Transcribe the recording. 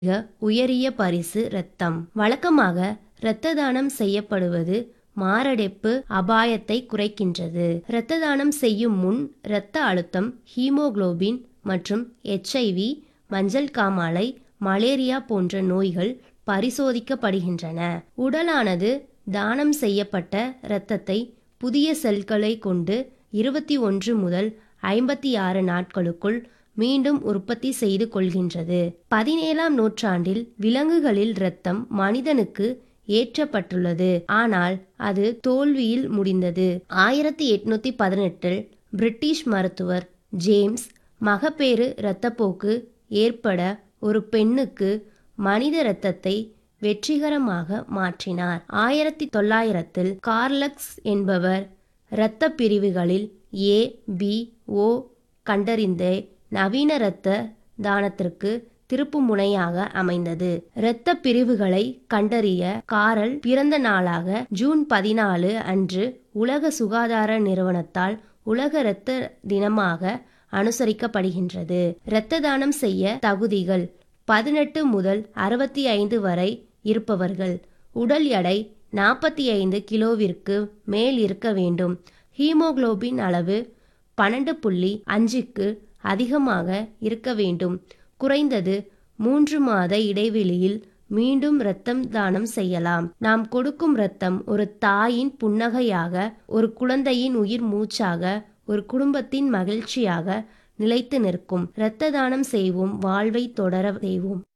மிக உயரிய பரிசு இரத்தம். வழக்கமாக இரத்த தானம் செய்யப்படுவது மாரடைப்பு அபாயத்தை குறைக்கின்றது. இரத்த தானம் செய்யும் முன் இரத்த அழுத்தம், ஹீமோகுளோபின் மற்றும் HIV, மஞ்சள் காமாலை, மலேரியா போன்ற நோய்கள் பரிசோதிக்கப்படுகின்றன. உடலானது தானம் செய்யப்பட்ட இரத்தத்தை புதிய செல்களை கொண்டு 21 முதல் 56 நாட்களுக்குள் மீண்டும் உற்பத்தி செய்து கொள்கின்றது. 17ஆம் நூற்றாண்டில் விலங்குகளில் இரத்தம் மனிதனுக்கு ஏற்றப்பட்டுள்ளது, ஆனால் அது தோல்வியில் முடிந்தது. 1818இல் பிரிட்டிஷ் மருத்துவர் ஜேம்ஸ் மகப்பேறு இரத்தப்போக்கு ஏற்பட ஒரு பெண்ணுக்கு மனித இரத்தத்தை வெற்றிகரமாக மாற்றினார். 1900இல் கார்லக்ஸ் என்பவர் இரத்த பிரிவுகளில் A, B, O கண்டறிந்தே நவீன இரத்த தானத்திற்கு திருப்பு முனையாக அமைந்தது. இரத்த பிரிவுகளை கண்டறிய காரல் பிறந்த நாளாக ஜூன் 14 அன்று உலக சுகாதார நிறுவனத்தால் உலக இரத்த தினமாக அனுசரிக்கப்படுகின்றது. இரத்த தானம் செய்ய தகுதிகள்: 18 முதல் 65 வரை இருப்பவர்கள், உடல் எடை 45 கிலோவிற்கு மேல் இருக்க வேண்டும், ஹீமோகுளோபின் அளவு 12.5க்கு அதிகமாக இருக்க வேண்டும், குறைந்தது 3 மாத இடைவெளியில் மீண்டும் இரத்தம் தானம் செய்யலாம். நாம் கொடுக்கும் இரத்தம் ஒரு தாயின் புன்னகையாக, ஒரு குழந்தையின் உயிர் மூச்சாக, ஒரு குடும்பத்தின் மகிழ்ச்சியாக நிலைத்து நிற்கும். இரத்த தானம் செய்வோம், வாழ்வை தொடர செய்வோம்.